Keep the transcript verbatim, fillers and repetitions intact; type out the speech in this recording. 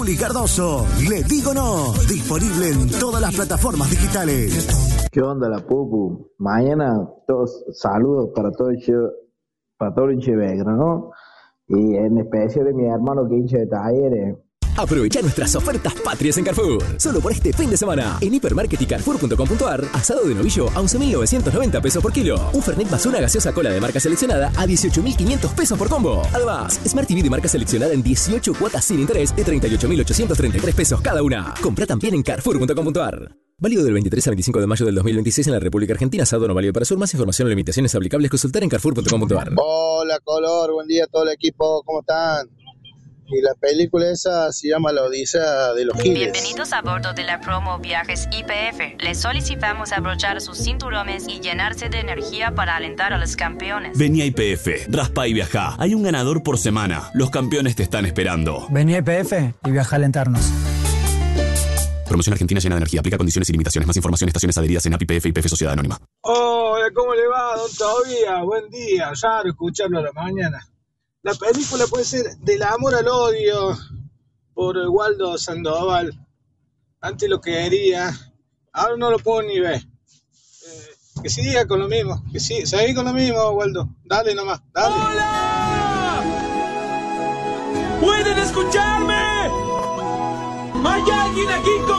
Juli Cardoso. Le digo no. Disponible en todas las plataformas digitales. ¿Qué onda la Pupu? Mañana todos saludos para todo el hincha, para todo el hincha de Belgrano, ¿no? Y en especial de mi hermano que hincha de Talleres. Aprovecha nuestras ofertas patrias en Carrefour. Solo por este fin de semana. En Hipermarket y Carrefour punto com punto ar, asado de novillo a once mil novecientos noventa pesos por kilo. Un Fernet más una gaseosa cola de marca seleccionada a dieciocho mil quinientos pesos por combo. Además, Smart T V de marca seleccionada en dieciocho cuotas sin interés de treinta y ocho mil ochocientos treinta y tres pesos cada una. Compra también en Carrefour punto com punto ar. Válido del veintitrés al veinticinco de mayo del dos mil veintiséis en la República Argentina. Asado no válido para sur. Más información o limitaciones aplicables consultar en Carrefour punto com punto ar. Hola Color, buen día a todo el equipo, ¿cómo están? Y la película esa se llama La Odisea de los Giles. Bienvenidos a bordo de la promo Viajes I P F. Les solicitamos abrochar sus cinturones y llenarse de energía para alentar a los campeones. Vení a I P F, raspa y viajá. Hay un ganador por semana. Los campeones te están esperando. Vení a I P F y viaja a alentarnos. Promoción Argentina llena de energía. Aplica condiciones y limitaciones. Más información, estaciones adheridas en A P I P F y P F Sociedad Anónima. Hola, ¿cómo le va, don Tobías? Buen día, raro escucharlo a la mañana. La película puede ser Del amor al odio, por Waldo Sandoval. Antes lo quería, ahora no lo puedo ni ver. Eh, que siga con lo mismo, que sí, seguí con lo mismo, Waldo. Dale nomás, dale. ¡Hola! ¿Pueden escucharme? ¿Hay alguien aquí con